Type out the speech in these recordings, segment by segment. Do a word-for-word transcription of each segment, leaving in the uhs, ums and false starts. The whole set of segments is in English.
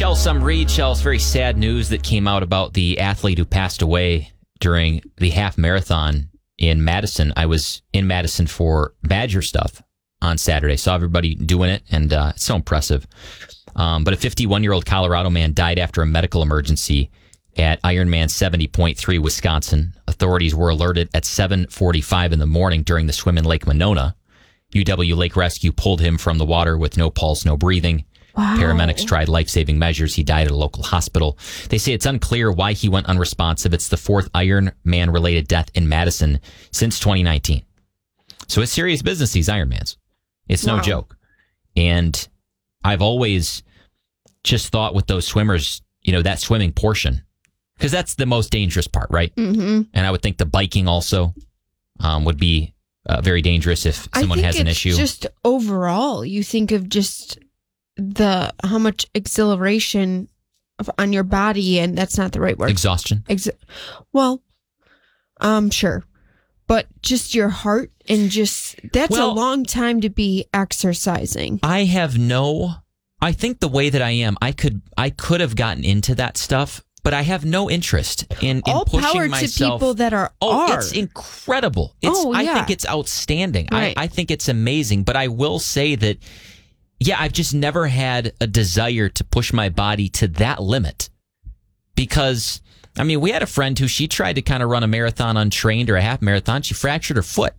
Shell, some read, Shell's very sad news that came out about the athlete who passed away during the half marathon in Madison. I was in Madison for Badger stuff on Saturday. Saw everybody doing it, and uh, it's so impressive. Um, but a fifty-one-year-old Colorado man died after a medical emergency at Ironman seventy point three, Wisconsin. Authorities were alerted at seven forty-five in the morning during the swim in Lake Monona. U W Lake Rescue pulled him from the water with no pulse, no breathing. Wow. Paramedics tried life-saving measures. He died at a local hospital. They say it's unclear why he went unresponsive. It's the fourth Ironman-related death in Madison since twenty nineteen. So it's serious business, these Ironmans. It's no wow. joke. And I've always just thought with those swimmers, you know, that swimming portion, because that's the most dangerous part, right? Mm-hmm. And I would think the biking also um, would be uh, very dangerous if someone has an issue. Just overall, you think of just the how much exhilaration of, on your body, and that's not the right word. Exhaustion. Ex- well, um, sure, but just your heart and just that's well, a long time to be exercising. I have no. I think the way that I am, I could I could have gotten into that stuff, but I have no interest in, in All pushing power myself. To people that are. Oh, are. It's incredible. It's, oh, yeah. I think it's outstanding. Right. I, I think it's amazing. But I will say that. Yeah, I've just never had a desire to push my body to that limit because, I mean, we had a friend who she tried to kind of run a marathon untrained or a half marathon. She fractured her foot.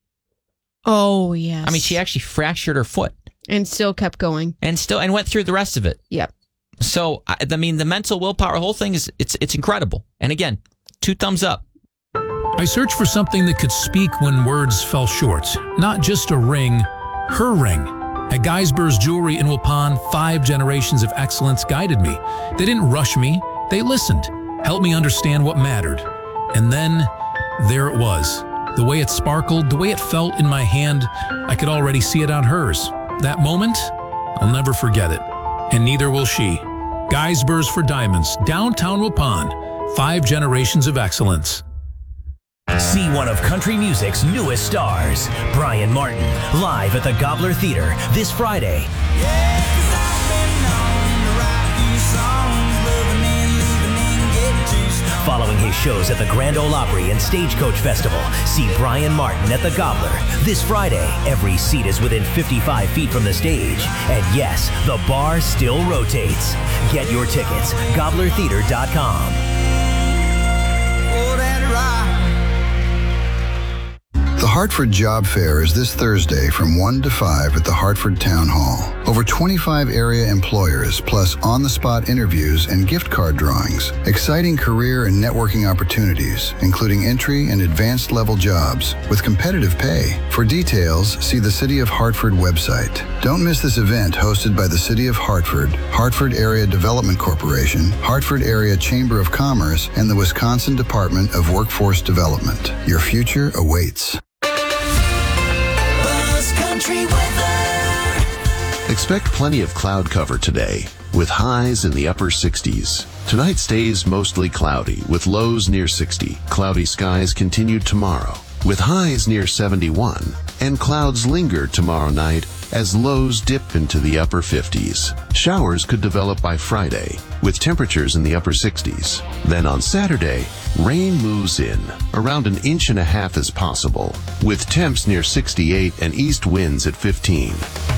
Oh, yes. I mean, she actually fractured her foot. And still kept going. And still, and went through the rest of it. Yep. So, I, I mean, the mental willpower, the whole thing is, it's it's incredible. And again, two thumbs up. I searched for something that could speak when words fell short. Not just a ring, her ring. At Geisber's Jewelry in Waupun, five generations of excellence guided me. They didn't rush me. They listened, helped me understand what mattered. And then, there it was. The way it sparkled, the way it felt in my hand, I could already see it on hers. That moment, I'll never forget it. And neither will she. Geisber's for Diamonds, downtown Waupun. Five generations of excellence. See one of country music's newest stars, Brian Martin, live at the Gobbler Theater this Friday. Yeah, 'cause I've been known to write these songs, loving and leaving and getting too stoned. Following his shows at the Grand Ole Opry and Stagecoach Festival, see Brian Martin at the Gobbler this Friday. Every seat is within fifty-five feet from the stage. And yes, the bar still rotates. Get your tickets, gobbler theater dot com. Oh, that ride. The Hartford Job Fair is this Thursday from one to five at the Hartford Town Hall. Over twenty-five area employers, plus on-the-spot interviews and gift card drawings. Exciting career and networking opportunities, including entry and advanced level jobs with competitive pay. For details, see the City of Hartford website. Don't miss this event hosted by the City of Hartford, Hartford Area Development Corporation, Hartford Area Chamber of Commerce, and the Wisconsin Department of Workforce Development. Your future awaits. Expect plenty of cloud cover today, with highs in the upper sixties. Tonight stays mostly cloudy, with lows near sixty. Cloudy skies continue tomorrow, with highs near seventy-one, and clouds linger tomorrow night as lows dip into the upper fifties. Showers could develop by Friday, with temperatures in the upper sixties. Then on Saturday, rain moves in. Around an inch and a half is possible, with temps near sixty-eight and east winds at fifteen.